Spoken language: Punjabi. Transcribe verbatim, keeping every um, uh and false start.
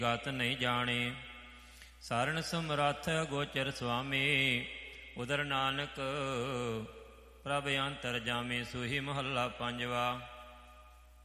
ਗਤ ਨਹੀਂ ਜਾਣੇ। ਸਾਰਣ ਸਮਰੱਥ ਗੋਚਰ ਸੁਆਮੀ, ਉਦਰ ਨਾਨਕ ਪ੍ਰਭ ਅੰਤਰ ਜਾਮੇ। ਸੂਹੀ ਮਹੱਲਾ ਪੰਜਵਾ।